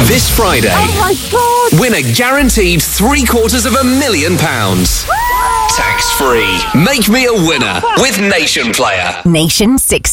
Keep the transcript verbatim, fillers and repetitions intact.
This Friday, Oh my God! win a guaranteed three quarters of a million pounds. Tax free. Make me a winner with Nation Player. Nation six.